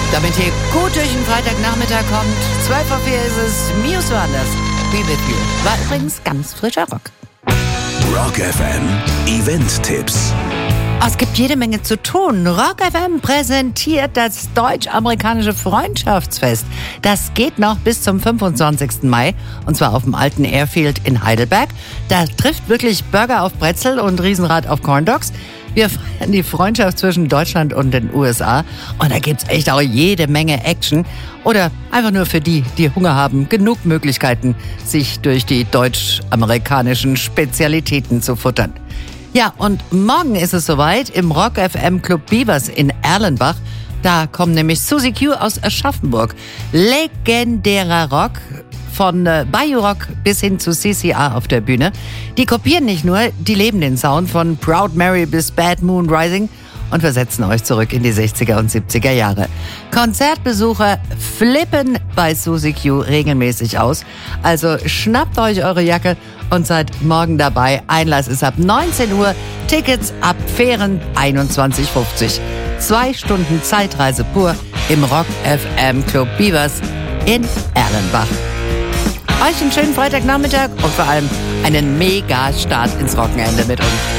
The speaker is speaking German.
Damit ihr gut durch den Freitagnachmittag kommt, 12:04 ist es, Muse Wonders, Be With You. War übrigens ganz frischer Rock. Rock FM Event-Tipps. Es gibt jede Menge zu tun. Rock FM präsentiert das deutsch-amerikanische Freundschaftsfest. Das geht noch bis zum 25. Mai, und zwar auf dem alten Airfield in Heidelberg. Da trifft wirklich Burger auf Brezel und Riesenrad auf Corndogs. Wir feiern die Freundschaft zwischen Deutschland und den USA. Und da gibt's echt auch jede Menge Action. Oder einfach nur für die, die Hunger haben, genug Möglichkeiten, sich durch die deutsch-amerikanischen Spezialitäten zu futtern. Ja, und morgen ist es soweit im Rock FM Club Beavers in Erlenbach. Da kommen nämlich Susie Q aus Aschaffenburg. Legendärer Rock. Von Bayou Rock bis hin zu CCR auf der Bühne. Die kopieren nicht nur, die leben den Sound von Proud Mary bis Bad Moon Rising und versetzen euch zurück in die 60er und 70er Jahre. Konzertbesucher flippen bei Susie Q regelmäßig aus. Also schnappt euch eure Jacke und seid morgen dabei. Einlass ist ab 19 Uhr, Tickets ab fairen 21,50. 2 Stunden Zeitreise pur im Rock FM Club Beavers in Erlenbach. Euch einen schönen Freitagnachmittag und vor allem einen Mega-Start ins Wochenende mit uns.